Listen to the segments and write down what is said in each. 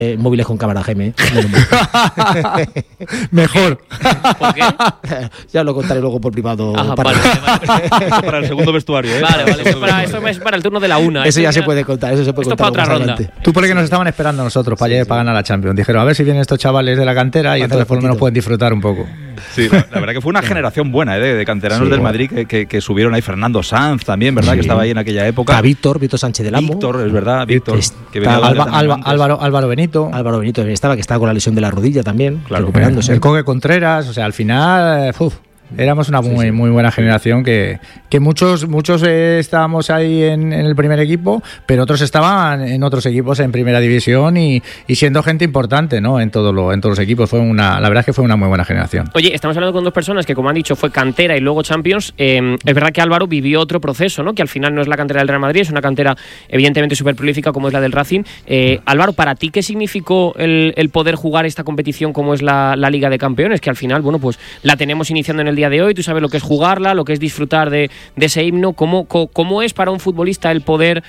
móviles con cámara, Jaime. Mejor. ¿Por qué? Ya lo contaré luego por privado. Vale. Para el segundo vestuario, ¿eh? Vale, eso es para el turno de la una. Eso ya se puede contar, eso se puede Esto contar. para otra ronda. Adelante. Tú porque nos estaban esperando a nosotros para ganar la Champions. Dijeron, a ver si vienen estos chavales de la cantera y entonces por lo menos pueden disfrutar un poco. Sí, la verdad que fue una generación buena de canteranos del Madrid que subieron ahí. Fernando Sanz también, ¿verdad? Que estaba ahí en aquella época. A Víctor Sánchez del Amo. Víctor, es verdad, Víctor. Que venía Álvaro Benito. Álvaro Benito que estaba con la lesión de la rodilla también, claro, recuperándose. El Coque Contreras, o sea, al final, éramos una muy buena generación que muchos estábamos ahí en el primer equipo, pero otros estaban en otros equipos en primera división y siendo gente importante, ¿no? En todos los equipos. La verdad es que fue una muy buena generación. Oye, estamos hablando con dos personas que, como han dicho, fue cantera y luego Champions. Es verdad que Álvaro vivió otro proceso, ¿no? Que al final no es la cantera del Real Madrid, es una cantera evidentemente súper prolífica como es la del Racing. Álvaro, ¿para ti qué significó el poder jugar esta competición como es la Liga de Campeones? Que al final, bueno, pues la tenemos iniciando en el día de hoy, tú sabes lo que es jugarla, lo que es disfrutar de ese himno. ¿Cómo es para un futbolista el poder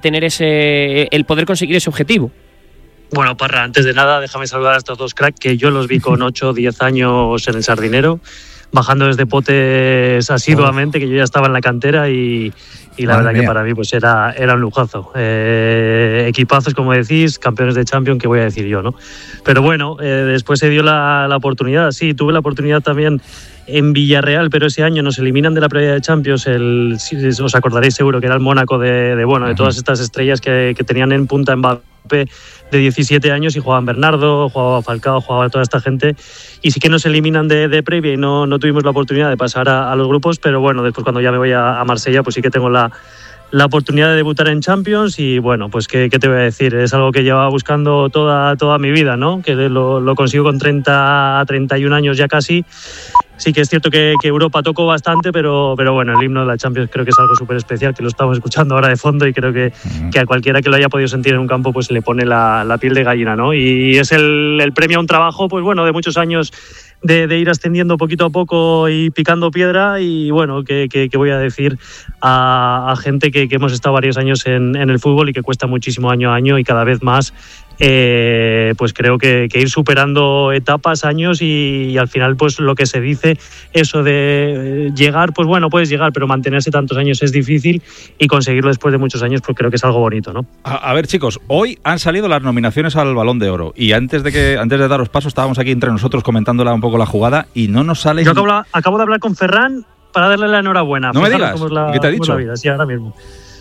el poder conseguir ese objetivo? Bueno, Parra, antes de nada déjame saludar a estos dos cracks que yo los vi con 8 o 10 años en el Sardinero, bajando desde potes asiduamente, que yo ya estaba en la cantera y la verdad que para mí pues era un lujazo. Equipazos, como decís, campeones de Champions, que voy a decir yo, ¿no? Pero bueno, después se dio la oportunidad. Sí, tuve la oportunidad también en Villarreal, pero ese año nos eliminan de la previa de Champions, os acordaréis seguro que era el Mónaco de todas estas estrellas que tenían en punta Mbappé de 17 años y jugaban Bernardo, jugaba Falcao, jugaba toda esta gente, y sí que nos eliminan de previa y no tuvimos la oportunidad de pasar a los grupos, pero bueno, después cuando ya me voy a Marsella pues sí que tengo la oportunidad de debutar en Champions y bueno, pues ¿qué te voy a decir? Es algo que llevaba buscando toda mi vida, ¿no? Que lo consigo con 31 años ya casi. Sí que es cierto que Europa tocó bastante, pero bueno, el himno de la Champions creo que es algo súper especial, que lo estamos escuchando ahora de fondo y creo que a cualquiera que lo haya podido sentir en un campo pues le pone la piel de gallina, ¿no? Y es el premio a un trabajo, pues bueno, de muchos años de ir ascendiendo poquito a poco y picando piedra y bueno, que voy a decir a gente que hemos estado varios años en el fútbol y que cuesta muchísimo año a año y cada vez más, pues creo que ir superando etapas, años y al final pues lo que se dice, eso de llegar, pues bueno, puedes llegar, pero mantenerse tantos años es difícil y conseguirlo después de muchos años pues creo que es algo bonito, ¿no? A ver, chicos, hoy han salido las nominaciones al Balón de Oro y antes de daros paso estábamos aquí entre nosotros comentándola un poco la jugada y no nos sale... Yo acabo de hablar con Ferran para darle la enhorabuena. No me digas, ¿qué te ha dicho? Sí, ahora mismo.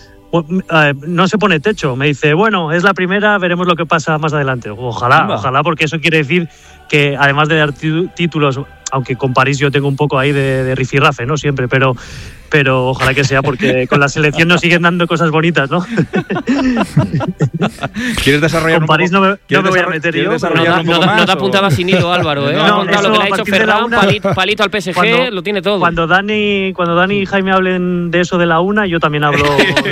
No se pone techo, me dice, bueno, es la primera, veremos lo que pasa más adelante. Ojalá, porque eso quiere decir que además de dar títulos, aunque con París yo tengo un poco ahí de rifirrafe, ¿no? Siempre, pero ojalá que sea, porque con la selección nos siguen dando cosas bonitas, ¿no? ¿Quieres desarrollar con París no me voy a meter yo. No te apuntaba sin hilo, Álvaro, ¿eh? No, ha apuntado lo que le ha hecho Ferran, palito al PSG, lo tiene todo. Cuando Dani y Jaime hablen de eso de la una, yo también hablo.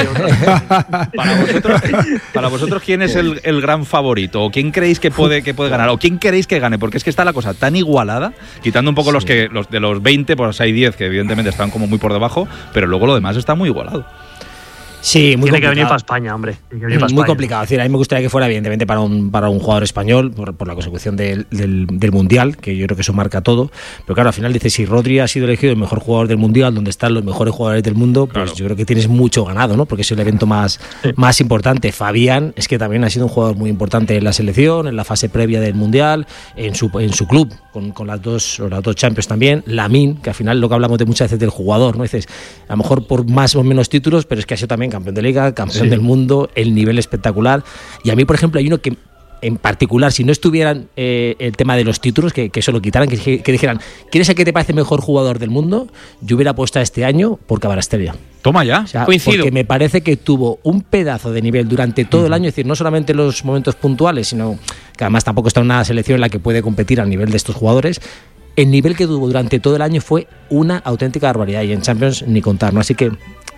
Para vosotros, ¿quién es el gran favorito? ¿O quién creéis que puede ganar? ¿O quién queréis que gane? Porque es que está la cosa tan igualada, quitando un poco los de los 20, pues hay 10 que evidentemente están como muy por debajo, pero luego lo demás está muy igualado. Sí, muy Tiene que venir para España, hombre. Muy complicado. Es decir, a mí me gustaría que fuera, evidentemente, para un jugador español, por la consecución del Mundial, que yo creo que eso marca todo. Pero claro, al final dices, si Rodri ha sido elegido el mejor jugador del Mundial, donde están los mejores jugadores del mundo, pues claro, yo creo que tienes mucho ganado, ¿no? Porque es el evento más importante. Fabián es que también ha sido un jugador muy importante en la selección, en la fase previa del Mundial, en su club, con las dos Champions también. Lamine, que al final lo que hablamos de muchas veces del jugador, ¿no? Dices, a lo mejor por más o menos títulos, pero es que ha sido también campeón de Liga, campeón del mundo, el nivel espectacular. Y a mí, por ejemplo, hay uno que en particular, si no estuvieran el tema de los títulos, que eso lo quitaran, que dijeran, ¿quién es el que te parece mejor jugador del mundo? Yo hubiera puesto a este año por Kvaratskhelia. Toma ya. O sea, coincido. Porque me parece que tuvo un pedazo de nivel durante todo el año, es decir, no solamente en los momentos puntuales, sino que además tampoco está en una selección en la que puede competir al nivel de estos jugadores. El nivel que tuvo durante todo el año fue una auténtica barbaridad y en Champions ni contar, ¿no? Así que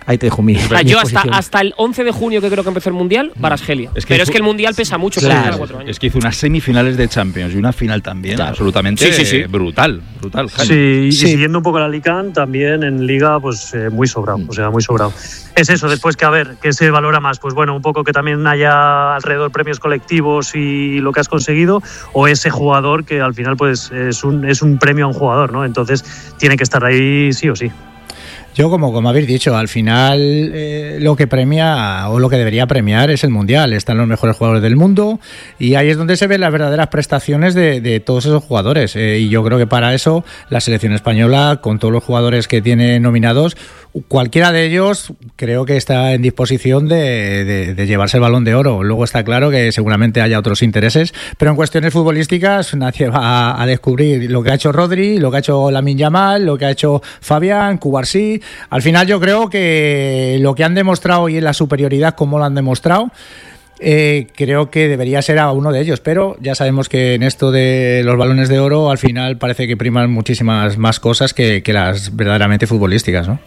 Ahí te dejo mi Yo exposición. hasta el 11 de junio, que creo que empezó el Mundial, Barazgelia. Pero es que el Mundial pesa mucho. Claro. 4 años. Es que hizo unas semifinales de Champions y una final también, Claro. absolutamente Sí. brutal. Jaime. Sí, y Sí. siguiendo un poco la Lican, también en Liga, pues muy sobrado, o sea, muy sobrado. Es eso, después que a ver, ¿qué se valora más? Pues bueno, un poco que también haya alrededor premios colectivos y lo que has conseguido, o ese jugador que al final pues es un premio a un jugador, ¿no? Entonces tiene que estar ahí sí o sí. Yo, como habéis dicho, al final lo que premia o lo que debería premiar es el Mundial. Están los mejores jugadores del mundo y ahí es donde se ven las verdaderas prestaciones de todos esos jugadores. Y yo creo que para eso la selección española, con todos los jugadores que tiene nominados, cualquiera de ellos creo que está en disposición de llevarse el Balón de Oro. Luego está claro que seguramente haya otros intereses, pero en cuestiones futbolísticas nadie va a descubrir lo que ha hecho Rodri, lo que ha hecho Lamine Yamal, lo que ha hecho Fabián, Cubarsí. Al final yo creo que lo que han demostrado y en la superioridad como lo han demostrado, creo que debería ser a uno de ellos, pero ya sabemos que en esto de los balones de oro al final parece que priman muchísimas más cosas que las verdaderamente futbolísticas, ¿no?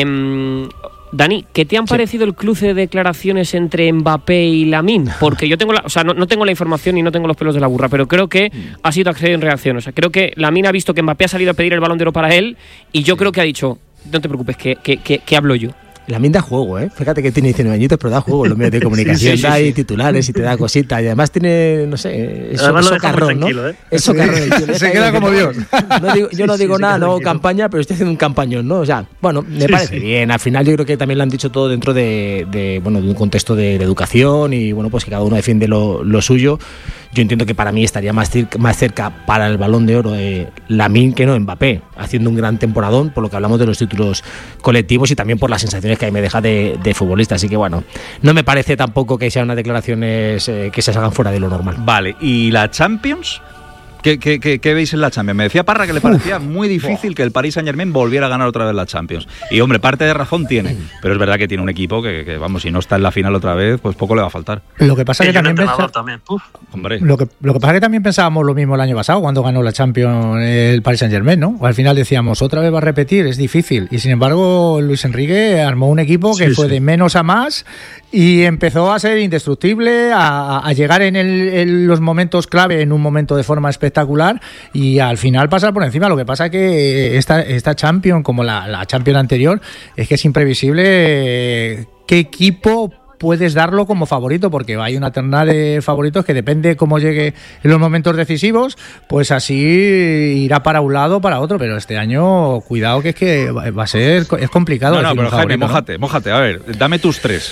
Dani, ¿qué te han parecido el cruce de declaraciones entre Mbappé y Lamine? Porque yo tengo no tengo la información y no tengo los pelos de la burra, pero creo que ha sido acción en reacción. O sea, creo que Lamine ha visto que Mbappé ha salido a pedir el Balón de Oro para él y yo creo que ha dicho, no te preocupes, que hablo yo. Lamine da juego, ¿eh? Fíjate que tiene 19 añitos, pero da juego en los medios de comunicación. Sí. Da ahí titulares y te da cositas. Y además tiene, no sé, Además lo deja muy socarrón, ¿no? tranquilo, ¿eh? Es socarrón. El tío. Se queda como Dios. Yo no digo se nada, queda no hago tranquilo. campaña, pero estoy haciendo un campañón, ¿no? O sea, bueno, me parece bien. Al final yo creo que también lo han dicho todo dentro de un contexto de educación y, bueno, pues que cada uno defiende lo suyo. Yo entiendo que para mí estaría más cerca para el Balón de Oro Lamine que no Mbappé, haciendo un gran temporadón, por lo que hablamos de los títulos colectivos y también por las sensaciones que ahí me deja de futbolista. Así que bueno, no me parece tampoco que sean unas declaraciones que se salgan fuera de lo normal. Vale, ¿y la Champions? ¿Qué veis en la Champions? Me decía Parra que le parecía muy difícil que el Paris Saint-Germain volviera a ganar otra vez la Champions. Y hombre, parte de razón tiene, pero es verdad que tiene un equipo que vamos, si no está en la final otra vez, pues poco le va a faltar. Lo que pasa Y que un también entrenador también. Hombre. Lo que pasa es que también pensábamos lo mismo el año pasado cuando ganó la Champions el Paris Saint-Germain, ¿no? Al final decíamos, otra vez va a repetir, es difícil. Y sin embargo, Luis Enrique armó un equipo que fue de menos a más y empezó a ser indestructible, a llegar en los momentos clave, en un momento de forma espectacular y al final pasar por encima. Lo que pasa es que esta Champions, como la Champions anterior, es que es imprevisible qué equipo puedes darlo como favorito, porque hay una terna de favoritos que depende cómo llegue en los momentos decisivos, pues así irá para un lado o para otro, pero este año cuidado que es complicado. No, decir pero un Jaime, favorito, mójate, a ver, dame tus tres.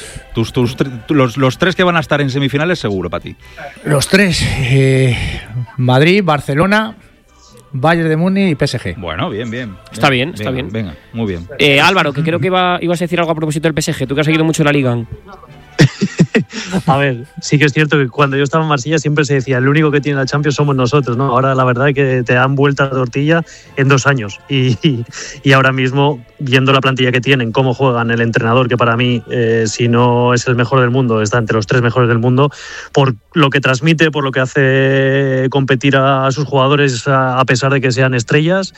Los tres que van a estar en semifinales seguro para ti. Los tres, Madrid, Barcelona, Bayern de Múnich y PSG. Bueno, bien. Está bien, está bien. Venga, muy bien. Álvaro, que creo que ibas a decir algo a propósito del PSG, tú que has seguido mucho la Liga. A ver, sí que es cierto que cuando yo estaba en Marsella siempre se decía, el único que tiene la Champions somos nosotros, ¿no? Ahora la verdad es que te dan vuelta a tortilla en 2 años y ahora mismo, viendo la plantilla que tienen, cómo juegan, el entrenador, que para mí, si no es el mejor del mundo, está entre los 3 mejores del mundo, por lo que transmite, por lo que hace competir a sus jugadores a pesar de que sean estrellas,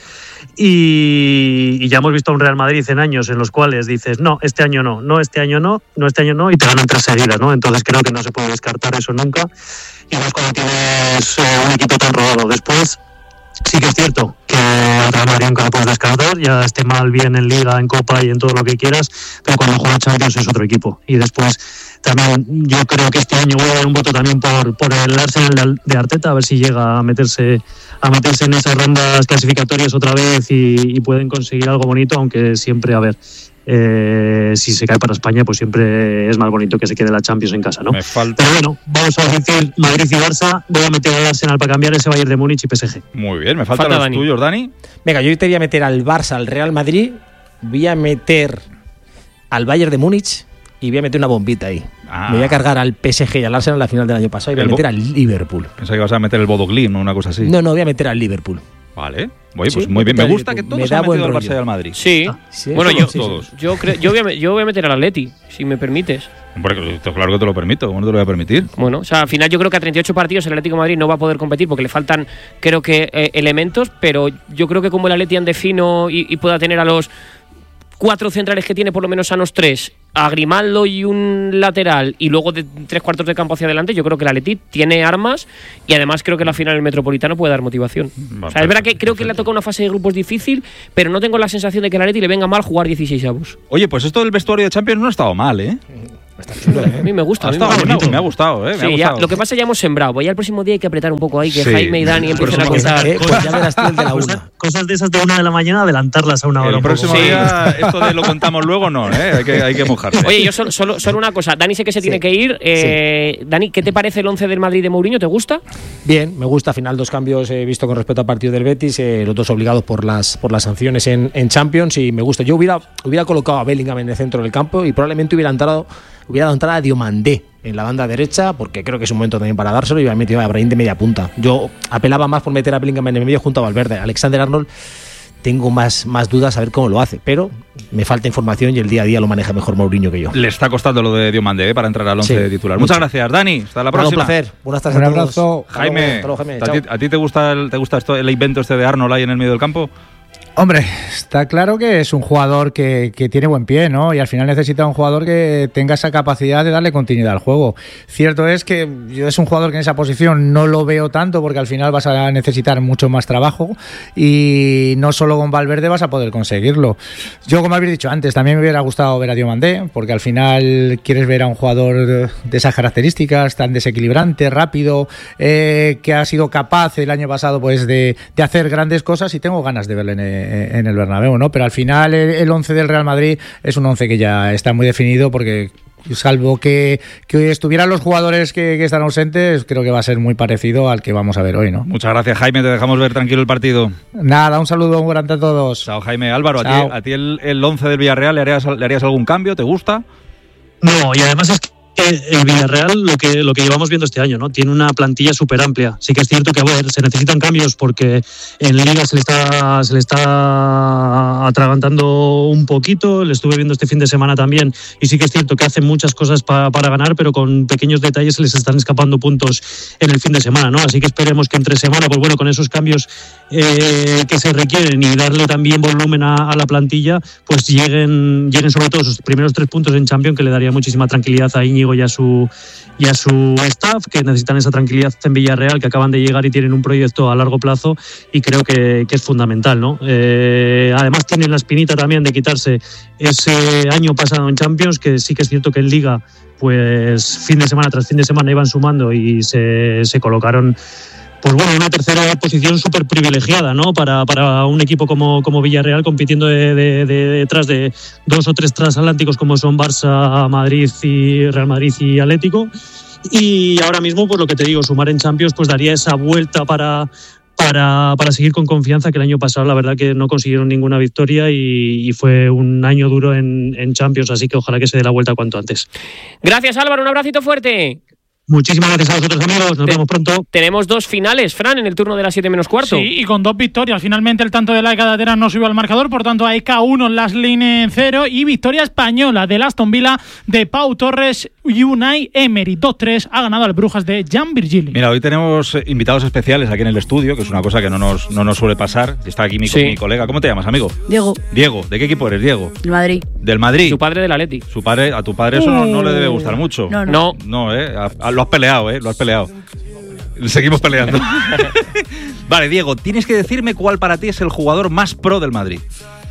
y ya hemos visto a un Real Madrid en años en los cuales dices, no, este año no, este año no, este año no, y te ganan 3 seguidas, ¿no? Entonces creo que no se puede descartar eso nunca, y más cuando tienes un equipo tan rodado. Después, sí que es cierto que el Real Madrid nunca lo puedes descartar, ya esté mal, bien en Liga, en Copa y en todo lo que quieras, pero cuando juega Champions es otro equipo. Y después también yo creo que este año voy a dar un voto también por el Arsenal de Arteta, a ver si llega a meterse en esas rondas clasificatorias otra vez y pueden conseguir algo bonito, aunque siempre, a ver, si se cae para España, pues siempre es más bonito que se quede la Champions en casa, ¿no? Me falta. Pero bueno, vamos a decir Madrid y Barça, voy a meter al Arsenal para cambiar ese Bayern de Múnich y PSG. Muy bien, me faltan Falta los Dani. tuyos, Dani. Venga, yo te voy a meter al Barça, al Real Madrid, voy a meter al Bayern de Múnich y voy a meter una bombita ahí. Ah. Me voy a cargar al PSG y al Arsenal en la final del año pasado y voy a El meter al Liverpool. Pensaba que ibas a meter el Bodoglin o una cosa así. No, voy a meter al Liverpool. Vale. Oye, pues Sí, muy bien. Me me gusta que da todos han buen metido al rollo. Barça y al Madrid. Sí. Sí, Bueno, todos. yo voy a meter al Atleti, si me permites. Hombre, claro que te lo permito. ¿Cómo no te lo voy a permitir? Bueno, o sea, al final yo creo que a 38 partidos el Atlético de Madrid no va a poder competir porque le faltan, creo que, elementos, pero yo creo que como el Atleti ande fino y pueda tener a los 4 centrales que tiene, por lo menos sanos 3, a Grimaldo y un lateral, y luego de 3/4 de campo hacia adelante, yo creo que el Atleti tiene armas, y además creo que la final del Metropolitano puede dar motivación. O sea, es verdad que creo que le ha tocado una fase de grupos difícil, pero no tengo la sensación de que el Atleti le venga mal jugar 16avos. Oye, pues esto del vestuario de Champions no ha estado mal, ¿eh? Está chulo, ¿eh? A mí me gusta. Me ha gustado, ¿eh? Sí, ya, lo que pasa es que ya hemos sembrado. Ya el próximo día hay que apretar un poco ahí, que Jaime y Dani empiecen a contar. Pues ya verás tú el de la 1. Cosas de esas de 1 de la mañana, adelantarlas a una hora. El próximo día, esto de lo contamos luego, no, ¿eh? Hay que mojarse. Oye, yo solo una cosa. Dani sé que se tiene que ir. Dani, ¿qué te parece el 11 del Madrid de Mourinho? ¿Te gusta? Bien, me gusta. Al final 2 cambios he visto con respecto al partido del Betis, los 2 obligados por las sanciones en Champions, y me gusta. Yo hubiera colocado a Bellingham en el centro del campo y probablemente hubiera dado entrada a Diomandé en la banda derecha, porque creo que es un momento también para dárselo, y hubiera metido a Brahim de media punta. Yo apelaba más por meter a Bellingham en el medio junto a Valverde. Alexander-Arnold tengo más dudas a ver cómo lo hace, pero me falta información y el día a día lo maneja mejor Mourinho que yo. Le está costando lo de Diomandé para entrar al 11 titular. Muchas gracias, Dani. Hasta la próxima. Un placer. Buenas tardes. Un abrazo. Jaime, ¿a ti te gusta el invento este de Arnold ahí en el medio del campo? Hombre, está claro que es un jugador que tiene buen pie, ¿no? Y al final necesita un jugador que tenga esa capacidad de darle continuidad al juego. Cierto es que yo es un jugador que en esa posición no lo veo tanto, porque al final vas a necesitar mucho más trabajo, y no solo con Valverde vas a poder conseguirlo. Yo, como habéis dicho antes, también me hubiera gustado ver a Diomandé, porque al final quieres ver a un jugador de esas características, tan desequilibrante, rápido, que ha sido capaz el año pasado pues de hacer grandes cosas, y tengo ganas de verle en el Bernabéu, ¿no? Pero al final el 11 del Real Madrid es un 11 que ya está muy definido, porque salvo que hoy estuvieran los jugadores que están ausentes, creo que va a ser muy parecido al que vamos a ver hoy, ¿no? Muchas gracias, Jaime, te dejamos ver tranquilo el partido. Nada, un saludo muy grande a todos. Chao, Jaime. Álvaro, Chao. ¿a ti el 11 del Villarreal le harías algún cambio? ¿Te gusta? No, y además es que el Villarreal, lo que llevamos viendo este año, ¿no? Tiene una plantilla súper amplia. Sí que es cierto que, a ver, se necesitan cambios porque en Liga se le está atragantando un poquito. Le estuve viendo este fin de semana también, y sí que es cierto que hacen muchas cosas para ganar, pero con pequeños detalles se les están escapando puntos en el fin de semana, ¿no? Así que esperemos que entre semana, pues bueno, con esos cambios que se requieren y darle también volumen a la plantilla, pues lleguen sobre todo esos primeros 3 puntos en Champions, que le daría muchísima tranquilidad a Íñigo y a su staff, que necesitan esa tranquilidad en Villarreal, que acaban de llegar y tienen un proyecto a largo plazo, y creo que es fundamental, ¿no? Además tienen la espinita también de quitarse ese año pasado en Champions, que sí que es cierto que en Liga pues fin de semana tras fin de semana iban sumando y se colocaron, pues bueno, una tercera posición súper privilegiada, ¿no? Para un equipo como Villarreal, compitiendo detrás de 2 o 3 transatlánticos como son Barça, Madrid y Real Madrid y Atlético. Y ahora mismo, pues lo que te digo, sumar en Champions pues daría esa vuelta para seguir con confianza, que el año pasado la verdad que no consiguieron ninguna victoria y fue un año duro en Champions, así que ojalá que se dé la vuelta cuanto antes. Gracias, Álvaro, un abracito fuerte. Muchísimas gracias a vosotros, amigos. Nos vemos pronto. Tenemos 2 finales, Fran, en el turno de las 7 menos cuarto. Sí, y con 2 victorias. Finalmente el tanto de la Cadadera no subió al marcador, por tanto AEK 1, Laslin 0, y victoria española del Aston Villa de Pau Torres y Unai Emery. 2-3 ha ganado al Brujas de Jan Virgili. Mira, hoy tenemos invitados especiales aquí en el estudio, que es una cosa que no nos suele pasar. Está aquí mi colega. ¿Cómo te llamas, amigo? Diego. Diego, ¿de qué equipo eres, Diego? Del Madrid. Del Madrid. Su padre del Atleti. A tu padre eso no le debe gustar mucho. No. No, lo has peleado, lo has peleado. Seguimos peleando. Vale, Diego, tienes que decirme cuál para ti es el jugador más pro del Madrid.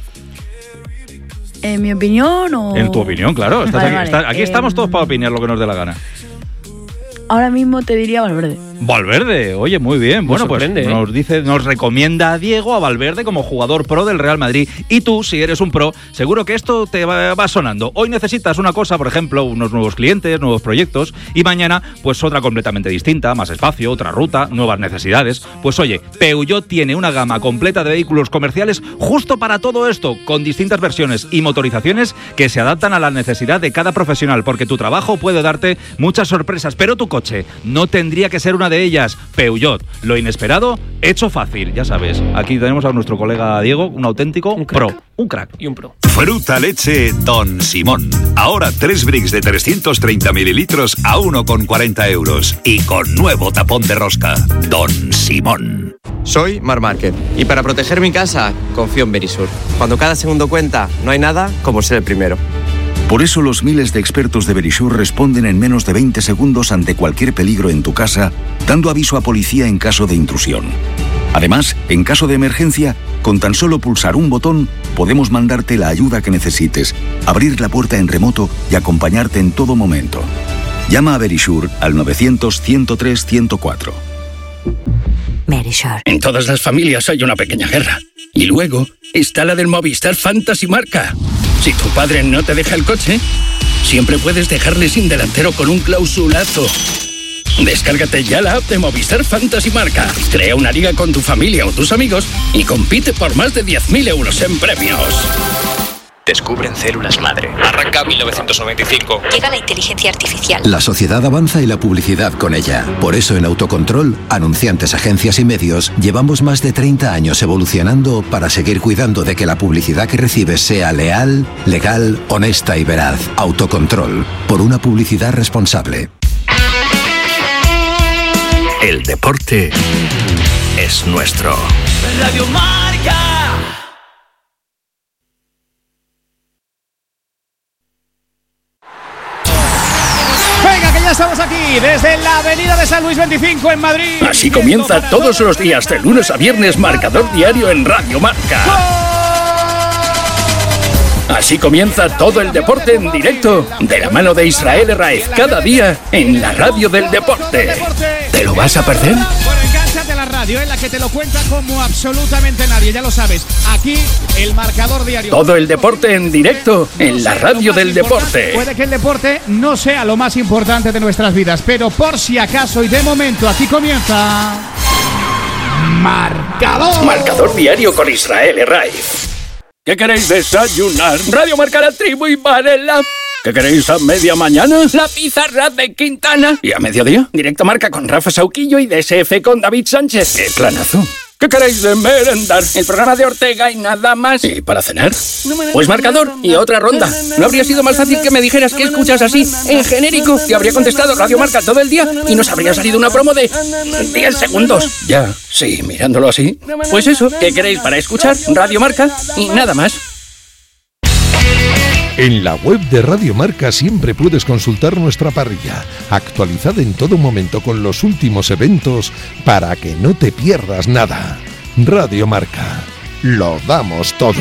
¿En mi opinión o...? En tu opinión, claro. Aquí estamos todos para opinar lo que nos dé la gana. Ahora mismo te diría Valverde. Valverde, oye, muy bien. Bueno, pues nos recomienda a Diego a Valverde como jugador pro del Real Madrid. Y tú, si eres un pro, seguro que esto te va sonando. Hoy necesitas una cosa, por ejemplo, unos nuevos clientes, nuevos proyectos, y mañana, pues otra completamente distinta, más espacio, otra ruta, nuevas necesidades. Pues oye, Peugeot tiene una gama completa de vehículos comerciales justo para todo esto, con distintas versiones y motorizaciones que se adaptan a la necesidad de cada profesional, porque tu trabajo puede darte muchas sorpresas, pero tu coche no tendría que ser una de ellas. Peugeot, lo inesperado hecho fácil. Ya sabes, aquí tenemos a nuestro colega Diego, un auténtico pro, un crack y un pro. Fruta leche Don Simón. Ahora 3 bricks de 330 mililitros a 1,40 euros y con nuevo tapón de rosca. Don Simón. Soy Mar Márquez y para proteger mi casa confío en Verisur. Cuando cada segundo cuenta, no hay nada como ser el primero. Por eso los miles de expertos de Verisur responden en menos de 20 segundos ante cualquier peligro en tu casa, dando aviso a policía en caso de intrusión. Además, en caso de emergencia, con tan solo pulsar un botón, podemos mandarte la ayuda que necesites, abrir la puerta en remoto y acompañarte en todo momento. Llama a Verisur al 900-103-104. Verisur. En todas las familias hay una pequeña guerra. Y luego está la del Movistar Fantasy Marca. Si tu padre no te deja el coche, siempre puedes dejarle sin delantero con un clausulazo. Descárgate ya la app de Movistar Fantasy Marca. Crea una liga con tu familia o tus amigos y compite por más de 10.000 euros en premios. Descubren células madre. Arranca 1995. Llega la inteligencia artificial. La sociedad avanza y la publicidad con ella. Por eso en Autocontrol, anunciantes, agencias y medios, llevamos más de 30 años evolucionando para seguir cuidando de que la publicidad que recibes sea leal, legal, honesta y veraz. Autocontrol. Por una publicidad responsable. El deporte es nuestro. Radio Marca. Venga, que ya estamos aquí, desde la avenida de San Luis 25 en Madrid. Así comienza todos los días, de lunes a viernes, Marcador Diario en Radio Marca. Así comienza todo el deporte en directo, de la mano de Israel Herraiz, cada día en la radio del deporte. ¿Te lo vas a perder? Bueno, engánchate a la radio, en la que te lo cuenta como absolutamente nadie, ya lo sabes. Aquí, el Marcador Diario. Todo el deporte en directo, en la radio del deporte. Puede que el deporte no sea lo más importante de nuestras vidas, pero por si acaso y de momento, aquí comienza... Marcador. Marcador Diario con Israel Herraiz. ¿Qué queréis desayunar? Radio Marca, La Tribu y Varela. ¿Qué queréis a media mañana? La pizarra de Quintana. ¿Y a mediodía? Directo Marca con Rafa Sauquillo y DSF con David Sánchez. ¡Qué planazo! ¿Qué queréis de merendar? El programa de Ortega y nada más. ¿Y para cenar? Pues Marcador y otra ronda. ¿No habría sido más fácil que me dijeras qué escuchas así, en genérico? Te habría contestado Radio Marca todo el día y nos habría salido una promo de 10 segundos. Ya, sí, mirándolo así. Pues eso, ¿qué queréis para escuchar? Radio Marca y nada más. En la web de Radio Marca siempre puedes consultar nuestra parrilla, actualizada en todo momento con los últimos eventos para que no te pierdas nada. Radio Marca, lo damos todo.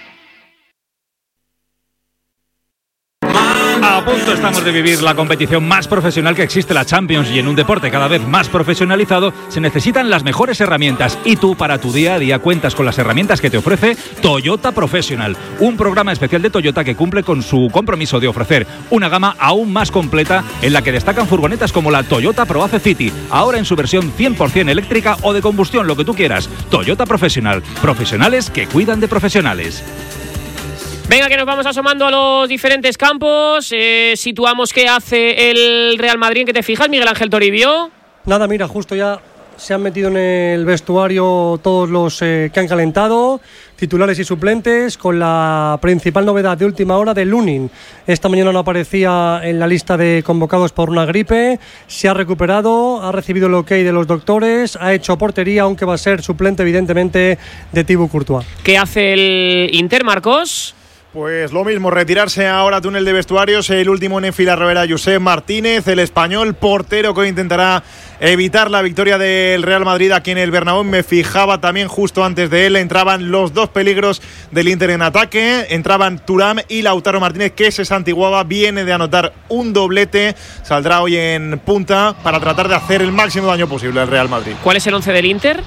A punto estamos de vivir la competición más profesional que existe, la Champions, y en un deporte cada vez más profesionalizado se necesitan las mejores herramientas, y tú para tu día a día cuentas con las herramientas que te ofrece Toyota Professional, un programa especial de Toyota que cumple con su compromiso de ofrecer una gama aún más completa en la que destacan furgonetas como la Toyota ProAce City, ahora en su versión 100% eléctrica o de combustión, lo que tú quieras. Toyota Professional, profesionales que cuidan de profesionales. Venga, que nos vamos asomando a los diferentes campos. Situamos qué hace el Real Madrid. ¿En qué te fijas, Miguel Ángel Toribio? Nada, mira, justo ya se han metido en el vestuario todos los que han calentado, titulares y suplentes, con la principal novedad de última hora de Lunin. Esta mañana no aparecía en la lista de convocados por una gripe, se ha recuperado, ha recibido el ok de los doctores, ha hecho portería, aunque va a ser suplente evidentemente de Thibaut Courtois. ¿Qué hace el Inter, Marcos? Pues lo mismo, retirarse ahora túnel de vestuarios, el último en enfilar Rivera, Josep Martínez, el español portero que hoy intentará evitar la victoria del Real Madrid aquí en el Bernabéu. Me fijaba también justo antes de él, entraban los dos peligros del Inter en ataque, entraban Thuram y Lautaro Martínez, que se santiguaba, viene de anotar un doblete, saldrá hoy en punta para tratar de hacer el máximo daño posible al Real Madrid. ¿Cuál es el 11 del Inter?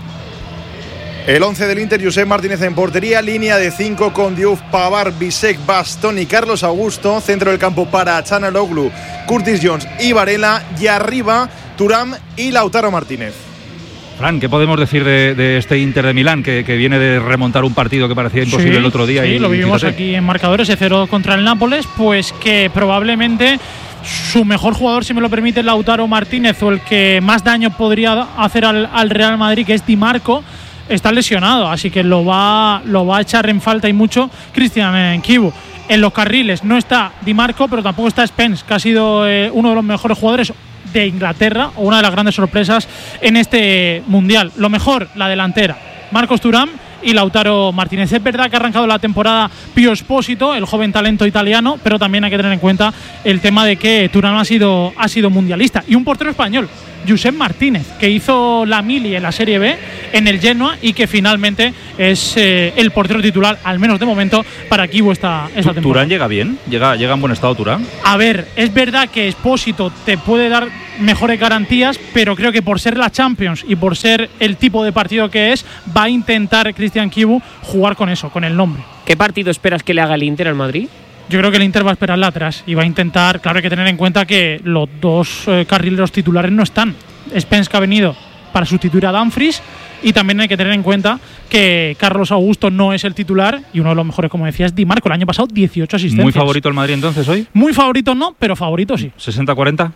El 11 del Inter: Josep Martínez en portería, línea de 5 con Diouf, Pavard, Bisek, Bastón y Carlos Augusto, centro del campo para Çalhanoğlu, Curtis Jones y Varela, y arriba Thuram y Lautaro Martínez. Fran, ¿qué podemos decir de este Inter de Milán que viene de remontar un partido que parecía imposible el otro día? Sí, lo vivimos aquí en marcadores, 0 contra el Nápoles, pues que probablemente su mejor jugador, si me lo permite, Lautaro Martínez, o el que más daño podría hacer al Real Madrid, que es Di Marco, está lesionado, así que lo va a echar en falta y mucho Christian Kibu. En los carriles no está Di Marco, pero tampoco está Spence, que ha sido uno de los mejores jugadores de Inglaterra o una de las grandes sorpresas en este Mundial. Lo mejor, la delantera. Marcos Thuram y Lautaro Martínez. Es verdad que ha arrancado la temporada Pio Esposito, el joven talento italiano, pero también hay que tener en cuenta el tema de que Thuram ha sido mundialista. Y un portero español, Josep Martínez, que hizo la mili en la Serie B en el Genoa y que finalmente es el portero titular, al menos de momento, para Kivu esta temporada. ¿Thuram llega bien? ¿Llega en buen estado Thuram? A ver, es verdad que Esposito te puede dar mejores garantías, pero creo que por ser la Champions y por ser el tipo de partido que es, va a intentar Cristian Kivu jugar con eso, con el nombre. ¿Qué partido esperas que le haga el Inter al Madrid? Yo creo que el Inter va a esperarla atrás y va a intentar, claro, hay que tener en cuenta que los dos carrileros titulares no están. Spence, que ha venido para sustituir a Dumfries, y también hay que tener en cuenta que Carlos Augusto no es el titular y uno de los mejores, como decías, Di Marco. El año pasado 18 asistencias. ¿Muy favorito el Madrid entonces hoy? Muy favorito no, pero favorito sí. ¿60-40?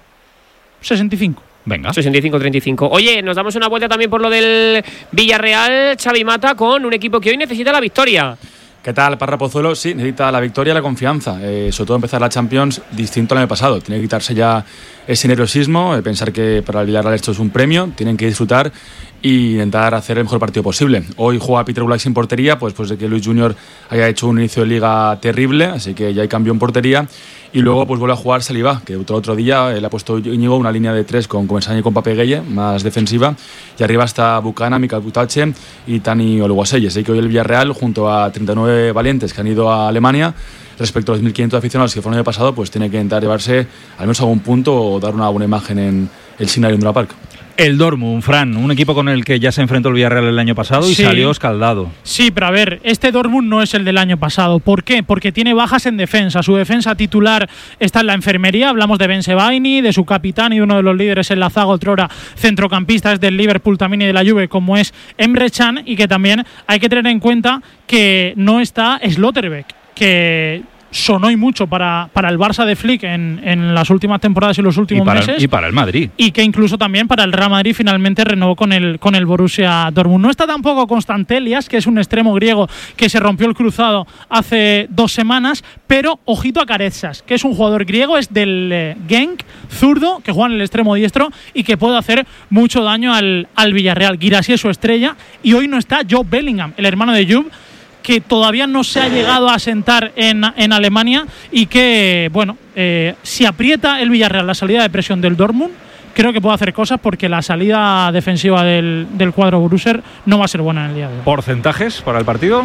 65. Venga. 65-35. Oye, nos damos una vuelta también por lo del Villarreal, Xavi Mata, con un equipo que hoy necesita la victoria. ¿Qué tal, Parra Pozuelo? Sí, necesita la victoria y la confianza. Sobre todo empezar la Champions distinto al año pasado. Tiene que quitarse ya ese nerviosismo, pensar que para el Villarreal esto es un premio, tienen que disfrutar y intentar hacer el mejor partido posible. Hoy juega Peter Oblak sin portería, pues de que Luis Junior haya hecho un inicio de liga terrible, así que ya hay cambio en portería. Y luego pues vuelve a jugar Saliba, que otro día le ha puesto Íñigo una línea de 3 con Comesaña y con Pape Gueye, más defensiva. Y arriba está Bucana, Mikael Butache y Tani Oluwasei. Así que hoy el Villarreal, junto a 39 valientes que han ido a Alemania, respecto a los 1.500 aficionados que fueron el año pasado, pues tiene que intentar llevarse al menos algún punto o dar una buena imagen en el Signal Iduna Park. El Dortmund, Fran, un equipo con el que ya se enfrentó el Villarreal el año pasado y salió escaldado. Sí, pero a ver, este Dortmund no es el del año pasado. ¿Por qué? Porque tiene bajas en defensa. Su defensa titular está en la enfermería. Hablamos de Ben Sebaini, de su capitán y uno de los líderes en la zaga, otrora centrocampista, es del Liverpool también y de la Juve, como es Emre Can, y que también hay que tener en cuenta que no está Slotterbeck, que sonó y mucho para el Barça de Flick en las últimas temporadas y los últimos meses. Y para el Madrid. Y que incluso también para el Real Madrid finalmente renovó con el Borussia Dortmund. No está tampoco Constantelias, que es un extremo griego que se rompió el cruzado hace 2 semanas, pero ojito a Karetsas, que es un jugador griego, es del Genk, zurdo, que juega en el extremo diestro y que puede hacer mucho daño al Villarreal. Guirassy es su estrella y hoy no está Joe Bellingham, el hermano de Juve, que todavía no se ha llegado a asentar en Alemania y que, bueno, si aprieta el Villarreal la salida de presión del Dortmund, creo que puede hacer cosas porque la salida defensiva del cuadro Borussia no va a ser buena en el día de hoy. ¿Porcentajes para el partido?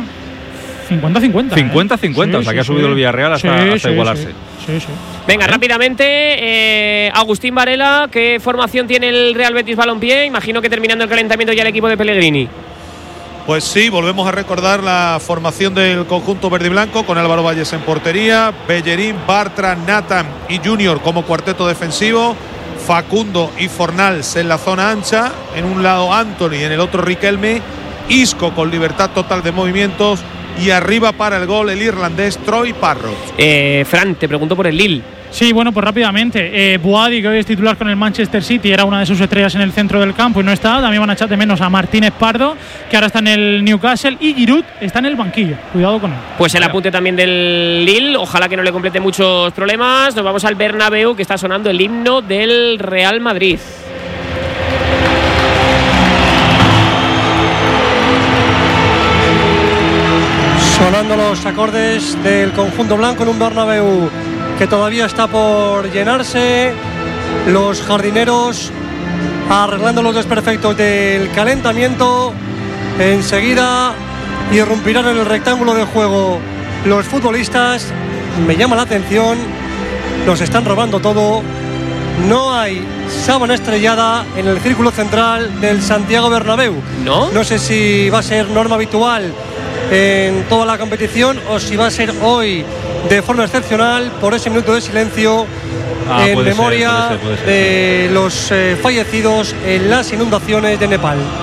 50-50. 50-50, o sea que ha subido el Villarreal hasta igualarse. Sí. Venga, rápidamente, Agustín Varela, ¿qué formación tiene el Real Betis Balompié? Imagino que terminando el calentamiento ya el equipo de Pellegrini. Pues sí, volvemos a recordar la formación del conjunto verde y blanco con Álvaro Valles en portería, Bellerín, Bartra, Nathan y Junior como cuarteto defensivo, Facundo y Fornals en la zona ancha, en un lado Anthony, en el otro Riquelme, Isco con libertad total de movimientos y arriba para el gol el irlandés Troy Parrott. Fran, te pregunto por el Lille. Sí, bueno, pues rápidamente. Boadi, que hoy es titular con el Manchester City, era una de sus estrellas en el centro del campo y no está. También van a echar de menos a Martínez Pardo, que ahora está en el Newcastle, y Giroud está en el banquillo. Cuidado con él. Pues el apunte también del Lille, ojalá que no le complete muchos problemas. Nos vamos al Bernabéu, que está sonando el himno del Real Madrid. Sonando los acordes del conjunto blanco en un Bernabéu que todavía está por llenarse, los jardineros arreglando los desperfectos del calentamiento. Enseguida irrumpirán en el rectángulo de juego los futbolistas. Me llama la atención, nos están robando todo. No hay sábana estrellada en el círculo central del Santiago Bernabéu. No sé si va a ser norma habitual en toda la competición o si va a ser hoy de forma excepcional por ese minuto de silencio en memoria de los fallecidos en las inundaciones de Nepal.